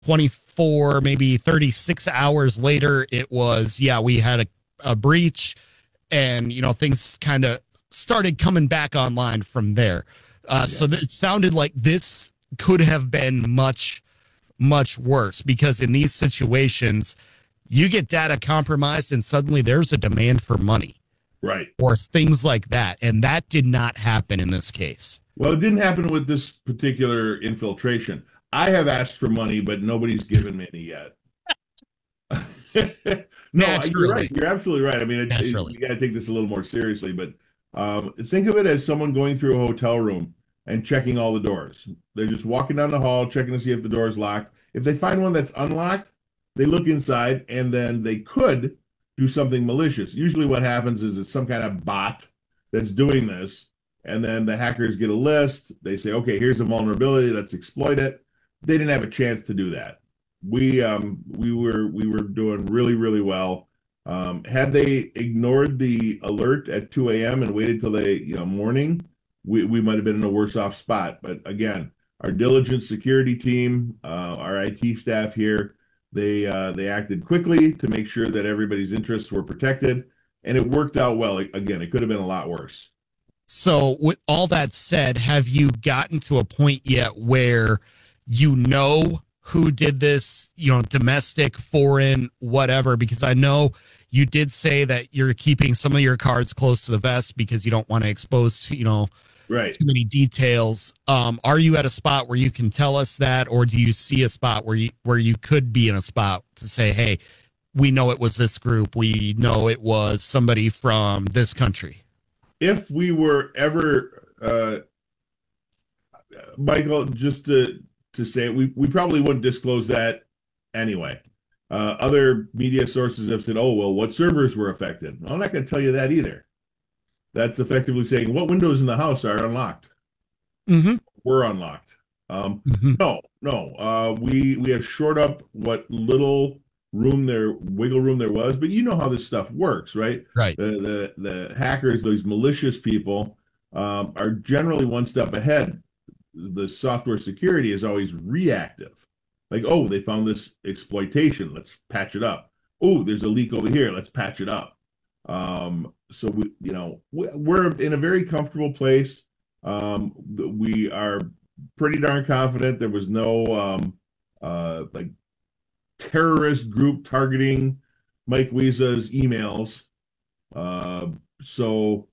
24, maybe 36 hours later, it was, yeah, we had a breach, and, things kind of started coming back online from there. So it sounded like this could have been much, much worse, because in these situations, you get data compromised and suddenly there's a demand for money. Right. Or things like that. And that did not happen in this case. Well, it didn't happen with this particular infiltration. I have asked for money, but nobody's given me any yet. No, you're right. You're absolutely right. I mean, you got to take this a little more seriously, but think of it as someone going through a hotel room and checking all the doors. They're just walking down the hall, checking to see if the door is locked. If they find one that's unlocked, they look inside, and then they could do something malicious. Usually what happens is it's some kind of bot that's doing this, and then the hackers get a list. They say, okay, here's a vulnerability, let's exploit it. They didn't have a chance to do that. We were doing really, really well. Had they ignored the alert at 2 a.m. and waited till the morning, we might have been in a worse off spot. But again, our diligent security team, our IT staff here, they acted quickly to make sure that everybody's interests were protected, and it worked out well. Again, it could have been a lot worse. So with all that said, have you gotten to a point yet where who did this, domestic, foreign, whatever? Because I know you did say that you're keeping some of your cards close to the vest because you don't want to expose to, right, too many details. Are you at a spot where you can tell us that, or do you see a spot where you could be in a spot to say, hey, we know it was this group, we know it was somebody from this country? If we were ever, Michael, just to say it, we probably wouldn't disclose that anyway. Other media sources have said, oh, well, what servers were affected? I'm not going to tell you that either. That's effectively saying what windows in the house are unlocked. Mm-hmm. Were unlocked. No. We have shored up what little wiggle room there was, but you know how this stuff works, right? Right. The hackers, those malicious people, are generally one step ahead. The software security is always reactive. Like, oh, they found this exploitation, let's patch it up. Oh, there's a leak over here, let's patch it up. So we're in a very comfortable place. We are pretty darn confident there was no like terrorist group targeting Mike Wiza's emails. So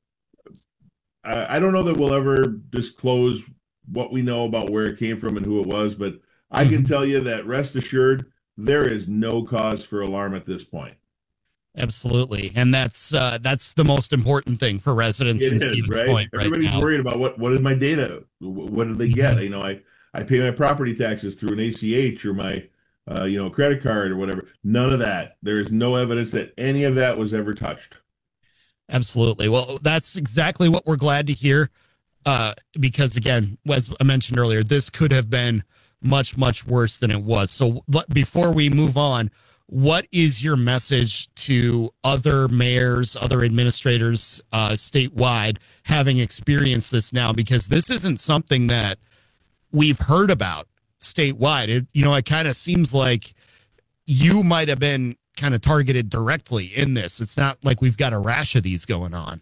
I don't know that we'll ever disclose what we know about where it came from and who it was, but I can tell you that, rest assured, there is no cause for alarm at this point. Absolutely, and that's the most important thing for residents in Stevens Point. Everybody's worried about what is my data? What did they get? I pay my property taxes through an ACH or my credit card or whatever. None of that. There is no evidence that any of that was ever touched. Absolutely. Well, that's exactly what we're glad to hear. Because again, as I mentioned earlier, this could have been much, much worse than it was. So before we move on, what is your message to other mayors, other administrators statewide having experienced this now? Because this isn't something that we've heard about statewide. It kind of seems like you might have been kind of targeted directly in this. It's not like we've got a rash of these going on.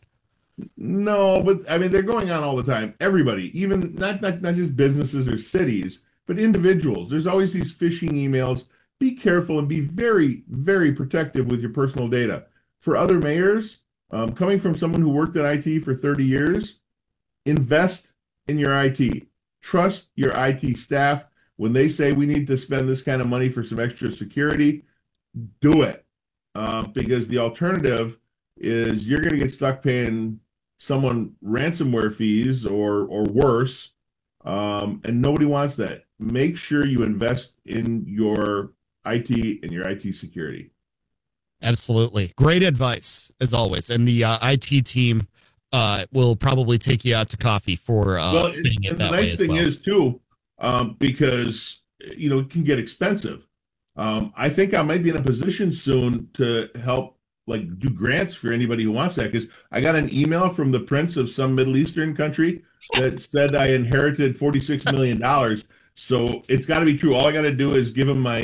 No, but I mean, they're going on all the time. Everybody, even not just businesses or cities, but individuals. There's always these phishing emails. Be careful and be very, very protective with your personal data. For other mayors, coming from someone who worked in IT for 30 years, invest in your IT. Trust your IT staff. When they say we need to spend this kind of money for some extra security, do it. Because the alternative is you're going to get stuck paying someone ransomware fees or worse, and nobody wants that. Make sure you invest in your IT and your IT security. Absolutely. Great advice, as always. And the IT team will probably take you out to coffee for saying it that way. The nice thing is, too, because, it can get expensive. I think I might be in a position soon to help do grants for anybody who wants that, because I got an email from the prince of some Middle Eastern country that said I inherited $46 million So it's got to be true. All I got to do is give him my